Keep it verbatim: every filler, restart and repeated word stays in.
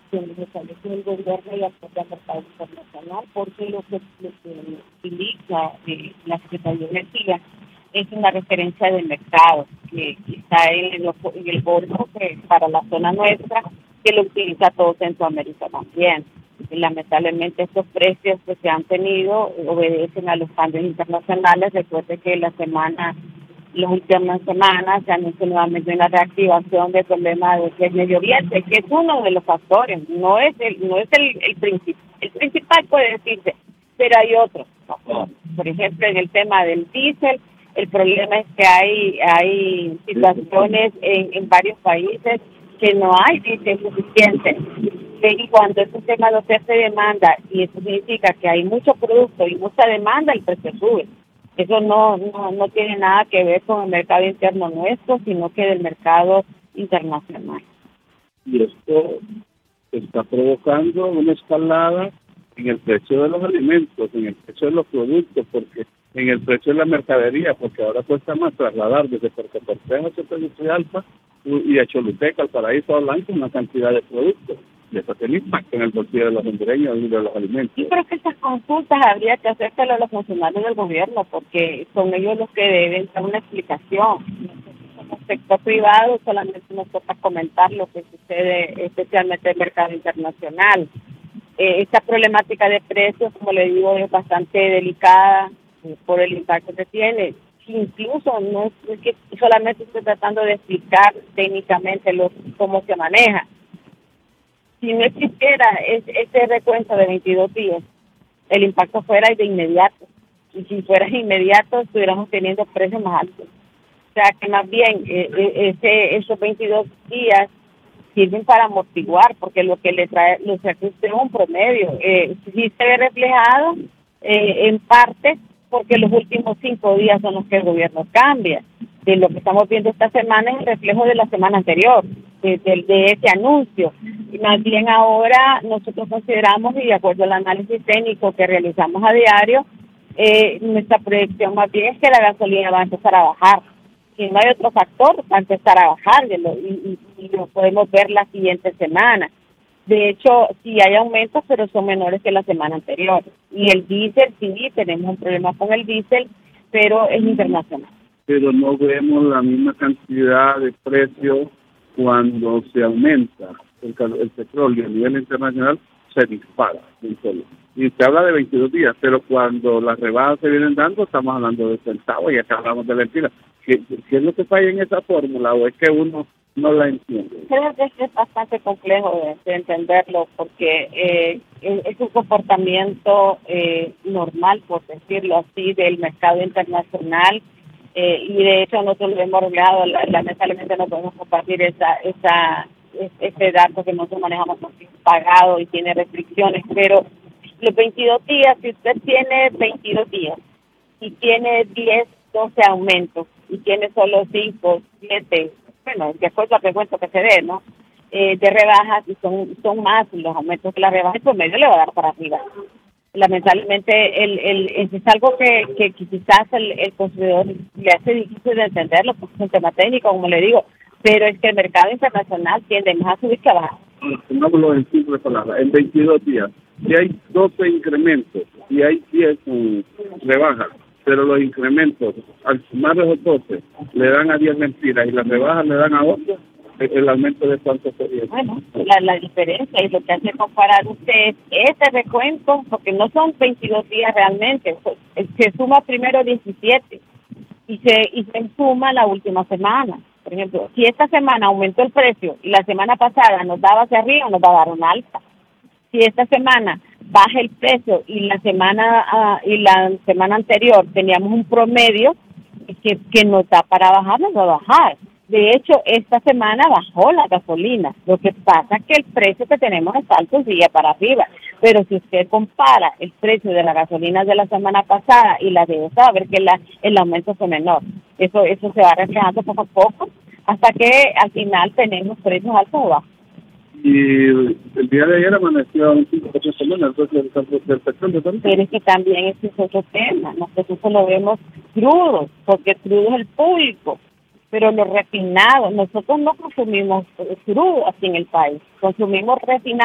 que nos establece el gobierno y apoya al mercado internacional, porque lo que, lo que utiliza eh, la Secretaría de Energía es una referencia del mercado que, que está en el, en el Golfo, que para la zona nuestra, que lo utiliza todo Centroamérica también. Y lamentablemente estos precios que se han tenido obedecen a los cambios internacionales. Recuerde que la semana, las últimas semanas se anunció nuevamente una reactivación del problema del Medio Oriente, que es uno de los factores, no es el, no es el, el principal, el principal puede decirse, pero hay otros factores. Por ejemplo, en el tema del diésel, el problema es que hay hay situaciones en, en varios países que no hay diésel suficiente. Y cuando es un tema de oferta y demanda, y eso significa que hay mucho producto y mucha demanda, el precio sube. Eso no, no, no tiene nada que ver con el mercado interno nuestro, sino que del mercado internacional. Y esto está provocando una escalada en el precio de los alimentos, en el precio de los productos, porque en el precio de la mercadería, porque ahora cuesta más trasladar desde Puerto Cortés a Tegucigalpa y a Choluteca, al Paraíso Blanco, una cantidad de productos. Y eso tiene impacto en el bolsillo de los hondureños y de los alimentos. Yo creo que estas consultas habría que hacérselas a los funcionarios del gobierno, porque son ellos los que deben dar una explicación. Como sector privado solamente nos toca comentar lo que sucede, especialmente en el mercado internacional. Eh, esta problemática de precios, como le digo, es bastante delicada eh, por el impacto que tiene. Incluso no es que solamente estoy tratando de explicar técnicamente lo, cómo se maneja. Si no existiera este recuento de veintidós días, el impacto fuera de inmediato. Y si fuera inmediato, estuviéramos teniendo precios más altos. O sea, que más bien eh, ese, esos veintidós días sirven para amortiguar, porque lo que le trae, lo que es un promedio. Eh, sí se ve reflejado eh, en parte porque los últimos cinco días son los que el gobierno cambia. De lo que estamos viendo esta semana es el reflejo de la semana anterior, de, de, de ese anuncio. Y más bien ahora nosotros consideramos, y de acuerdo al análisis técnico que realizamos a diario, eh, nuestra proyección más bien es que la gasolina va a empezar a bajar. Si no hay otro factor, va a empezar a bajar y, y, y lo podemos ver la siguiente semana. De hecho, sí hay aumentos, pero son menores que la semana anterior. Y el diésel, sí, tenemos un problema con el diésel, pero es internacional. Pero no vemos la misma cantidad de precios cuando se aumenta el, el petróleo a nivel internacional, se dispara en solo. Y se habla de veintidós días, pero cuando las rebajas se vienen dando, estamos hablando de centavos y acá hablamos de lempiras. ¿Qué, ¿Qué es lo que falla en esa fórmula o es que uno no la entiende? Creo que es bastante complejo de, de entenderlo porque eh, es un comportamiento eh, normal, por decirlo así, del mercado internacional. Eh, y de hecho nosotros lo hemos arreglado, lamentablemente no podemos compartir esa esa ese dato que nosotros manejamos porque es pagado y tiene restricciones, pero los veintidós días, si usted tiene veintidós días y tiene diez, doce aumentos y tiene solo cinco, siete, bueno, de acuerdo al recuento que se dé, ¿no? Eh, de rebajas, y son son más los aumentos que la rebaja, el promedio le va a dar para arriba. Lamentablemente el, el, es algo que, que quizás el, el consumidor le hace difícil de entenderlo porque es un tema técnico, como le digo, pero es que el mercado internacional tiende más a subir que a bajar. Pongámoslo en simples palabras, en veintidós días, si hay doce incrementos y hay diez um, rebajas, pero los incrementos, al sumar los doce, le dan a diez mentiras y las rebajas le dan a ocho, el aumento de cuánto sería. Bueno, la, la diferencia y lo que hace comparar usted es ese recuento, porque no son veintidós días realmente, se suma primero diecisiete y se y se suma la última semana. Por ejemplo, si esta semana aumentó el precio y la semana pasada nos daba hacia arriba, nos va a dar una alta. Si esta semana baja el precio y la semana uh, y la semana anterior teníamos un promedio que, que nos da para bajar, nos va a bajar. De hecho, esta semana bajó la gasolina. Lo que pasa es que el precio que tenemos es alto, sigue para arriba. Pero si usted compara el precio de la gasolina de la semana pasada y la de esta, va a ver que la, el aumento fue menor. Eso eso se va reflejando poco a poco hasta que al final tenemos precios altos o bajos. Y el día de ayer amaneció un cinco por ciento menos el precio del petróleo también. Pero es que también ese es otro tema. Nosotros lo vemos crudo, porque crudo es el público. Pero lo refinado, nosotros no consumimos crudo aquí en el país, consumimos refinado.